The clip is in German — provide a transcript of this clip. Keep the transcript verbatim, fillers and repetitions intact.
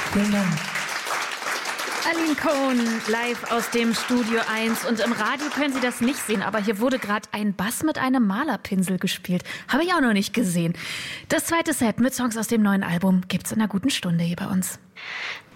Vielen Dank. Aline Cohen, live aus dem Studio eins. Und im Radio können Sie das nicht sehen, aber hier wurde gerade ein Bass mit einem Malerpinsel gespielt. Habe ich auch noch nicht gesehen. Das zweite Set mit Songs aus dem neuen Album gibt's in einer guten Stunde hier bei uns.